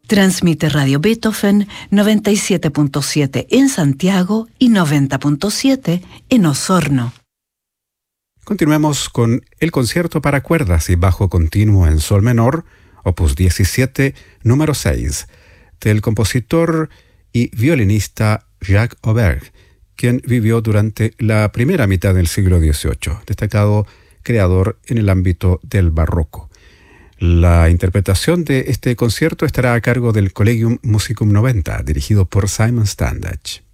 Transmite Radio Beethoven 97.7 en Santiago y 90.7 en Osorno. Continuemos con el concierto para cuerdas y bajo continuo en sol menor, opus 17, número 6, del compositor y violinista Jacques Auberg, quien vivió durante la primera mitad del siglo XVIII, destacado creador en el ámbito del barroco. La interpretación de este concierto estará a cargo del Collegium Musicum 90, dirigido por Simon Standage.